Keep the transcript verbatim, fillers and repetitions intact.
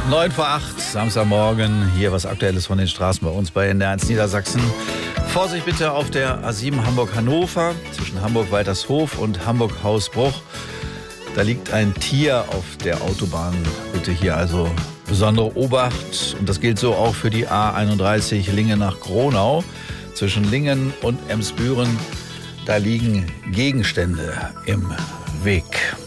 neun vor acht, Samstagmorgen. Hier was Aktuelles von den Straßen bei uns bei N D R eins Niedersachsen. Vorsicht bitte auf der A sieben Hamburg-Hannover zwischen Hamburg-Waltershof und Hamburg-Hausbruch. Da liegt ein Tier auf der Autobahn. Bitte hier also besondere Obacht. Und das gilt so auch für die A einunddreißig Lingen nach Gronau. Zwischen Lingen und Emsbüren, da liegen Gegenstände im Weg.